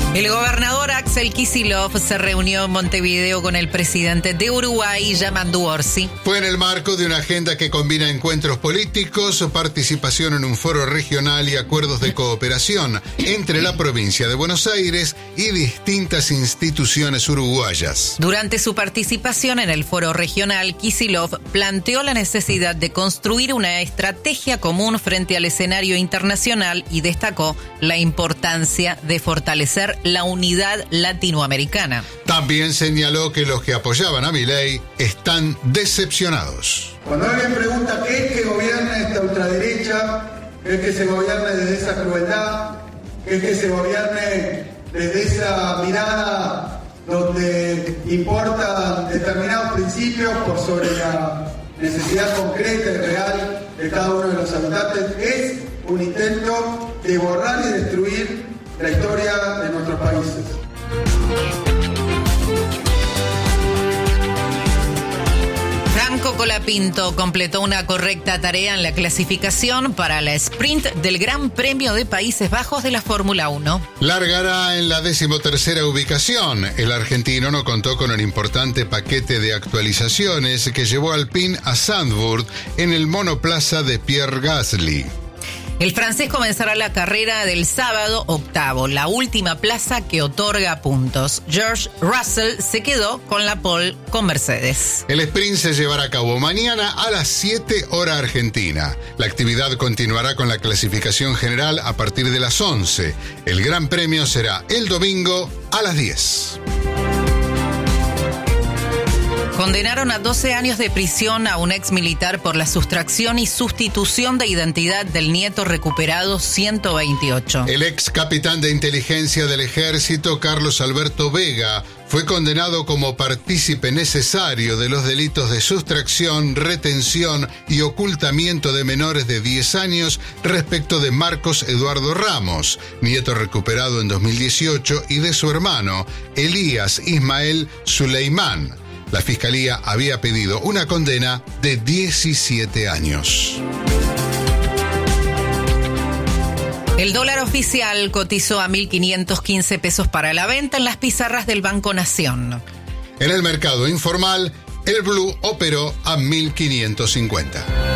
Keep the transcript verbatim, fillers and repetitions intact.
El gobernador Axel Kicillof se reunió en Montevideo con el presidente de Uruguay, Yamandu Orsi. Fue en el marco de una agenda que combina encuentros políticos, participación en un foro regional y acuerdos de cooperación entre la provincia de Buenos Aires y distintas instituciones uruguayas. Durante su participación en el foro regional, Kicillof planteó la necesidad de construir una estrategia común frente al escenario internacional y destacó la importancia de fortalecer la unidad latinoamericana. También señaló que los que apoyaban a Milei están decepcionados. Cuando alguien pregunta qué es que gobierne esta ultraderecha, qué es que se gobierne desde esa crueldad, qué es que se gobierne desde esa mirada donde importan determinados principios por sobre la necesidad concreta y real de cada uno de los habitantes, es un intento de borrar y destruir la historia de nuestros países. Franco Colapinto completó una correcta tarea en la clasificación para la sprint del Gran Premio de Países Bajos de la Fórmula uno. Largará en la decimotercera ubicación. El argentino no contó con un importante paquete de actualizaciones que llevó Alpine a Zandvoort en el monoplaza de Pierre Gasly. El francés comenzará la carrera del sábado octavo, la última plaza que otorga puntos. George Russell se quedó con la pole con Mercedes. El sprint se llevará a cabo mañana a las siete hora argentina. La actividad continuará con la clasificación general a partir de las once. El Gran Premio será el domingo a las diez. Condenaron a doce años de prisión a un ex militar por la sustracción y sustitución de identidad del nieto recuperado ciento veintiocho. El ex capitán de inteligencia del ejército, Carlos Alberto Vega, fue condenado como partícipe necesario de los delitos de sustracción, retención y ocultamiento de menores de diez años respecto de Marcos Eduardo Ramos, nieto recuperado en dos mil dieciocho, y de su hermano, Elías Ismael Suleimán. La Fiscalía había pedido una condena de diecisiete años. El dólar oficial cotizó a mil quinientos quince pesos para la venta en las pizarras del Banco Nación. En el mercado informal, el blue operó a mil quinientos cincuenta.